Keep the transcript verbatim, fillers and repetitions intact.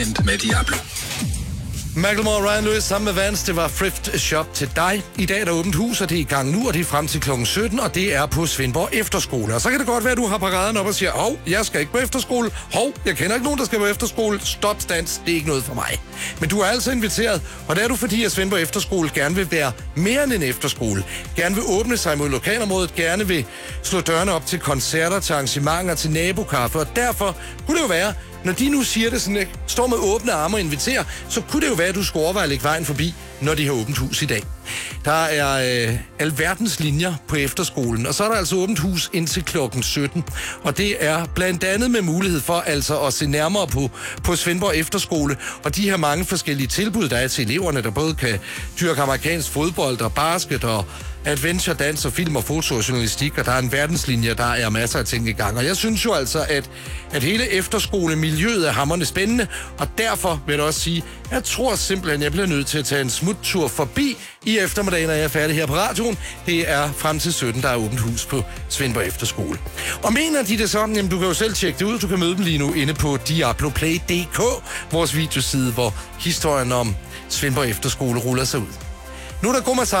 med Diablo. Macklemore og Ryan Lewis sammen med Vans, det var Thrift Shop til dig. I dag er der åbent hus, og det er i gang nu, og det er frem til klokken sytten, og det er på Svendborg Efterskole. Og så kan det godt være, at du har paraden op og siger, hov, jeg skal ikke på efterskole. Hov, jeg kender ikke nogen, der skal på efterskole. Stop, stands, det er ikke noget for mig. Men du er altså inviteret, og det er du, fordi at Svendborg Efterskole gerne vil være mere end en efterskole. Gerne vil åbne sig mod lokalområdet, gerne vil slå dørene op til koncerter, til arrangementer, til nabokaffe, og derfor kunne det jo være, når de nu siger det sådan, at står med åbne arme og inviterer, så kunne det jo være, at du skulle overveje at lægge vejen forbi, når de har åbent hus i dag. Der er øh, alverdens linjer på efterskolen, og så er der altså åbent hus indtil klokken sytten. Og det er blandt andet med mulighed for altså at se nærmere på, på Svendborg Efterskole, og de her mange forskellige tilbud, der er til eleverne, der både kan dyrke amerikansk fodbold og basket og adventure, dans og film og foto og journalistik, og der er en verdenslinje, der er masser af ting i gang. Og jeg synes jo altså, at, at hele efterskolemiljøet er hamrende spændende, og derfor vil jeg også sige, jeg tror simpelthen, jeg bliver nødt til at tage en smuttur forbi i eftermiddag, når jeg er færdig her på radioen. Det er frem til sytten, der er åbent hus på Svendborg Efterskole. Og mener de det sådan, jamen du kan jo selv tjekke det ud. Du kan møde dem lige nu inde på diabloplay punktum d k, vores videoside, hvor historien om Svendborg Efterskole ruller sig ud. Nu er der god